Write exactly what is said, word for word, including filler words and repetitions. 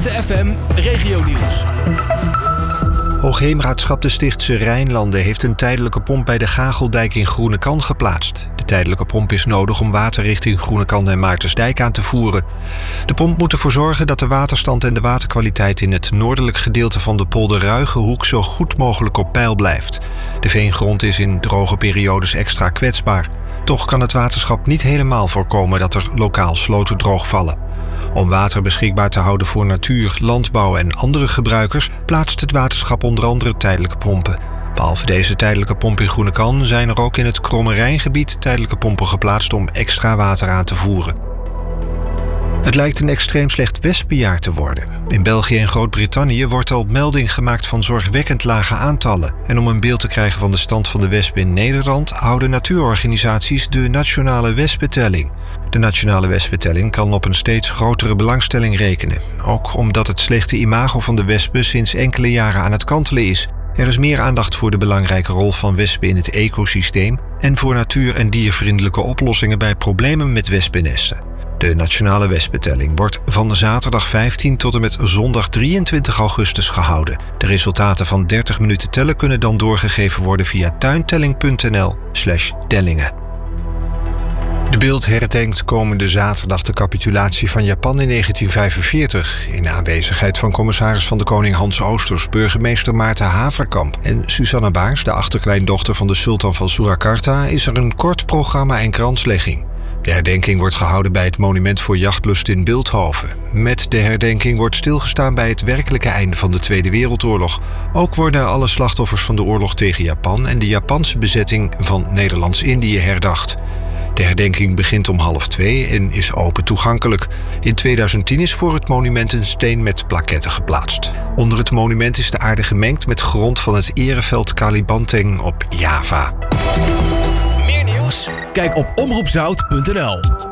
beste F M Regionieuws. Hoogheemraadschap de Stichtse Rijnlanden heeft een tijdelijke pomp bij de Gageldijk in Groenekan geplaatst. De tijdelijke pomp is nodig om water richting Groenekan en Maartensdijk aan te voeren. De pomp moet ervoor zorgen dat de waterstand en de waterkwaliteit in het noordelijk gedeelte van de polder Ruigenhoek zo goed mogelijk op peil blijft. De veengrond is in droge periodes extra kwetsbaar. Toch kan het waterschap niet helemaal voorkomen dat er lokaal sloten droogvallen. Om water beschikbaar te houden voor natuur, landbouw en andere gebruikers plaatst het waterschap onder andere tijdelijke pompen. Behalve deze tijdelijke pomp in Groenekan zijn er ook in het Kromme Rijngebied tijdelijke pompen geplaatst om extra water aan te voeren. Het lijkt een extreem slecht wespenjaar te worden. In België en Groot-Brittannië wordt al melding gemaakt van zorgwekkend lage aantallen. En om een beeld te krijgen van de stand van de wespen in Nederland houden natuurorganisaties de Nationale Wespentelling. De Nationale Wespentelling kan op een steeds grotere belangstelling rekenen. Ook omdat het slechte imago van de wespen sinds enkele jaren aan het kantelen is. Er is meer aandacht voor de belangrijke rol van wespen in het ecosysteem en voor natuur- en diervriendelijke oplossingen bij problemen met wespennesten. De Nationale Wespentelling wordt van zaterdag vijftien tot en met zondag drieëntwintig augustus gehouden. De resultaten van dertig minuten tellen kunnen dan doorgegeven worden via tuintelling.nl slash tellingen. De Bild herdenkt komende zaterdag de capitulatie van Japan in negentien vijfenveertig. In aanwezigheid van commissaris van de Koning Hans Oosters, burgemeester Maarten Haverkamp en Susanna Baars, de achterkleindochter van de sultan van Surakarta, is er een kort programma en kranslegging. De herdenking wordt gehouden bij het Monument voor Jachtlust in Bilthoven. Met de herdenking wordt stilgestaan bij het werkelijke einde van de Tweede Wereldoorlog. Ook worden alle slachtoffers van de oorlog tegen Japan en de Japanse bezetting van Nederlands-Indië herdacht. De herdenking begint om half twee en is open toegankelijk. In tweeduizend tien is voor het monument een steen met plaketten geplaatst. Onder het monument is de aarde gemengd met grond van het ereveld Kalibanteng op Java. Meer nieuws? Kijk op omroep zout punt n l.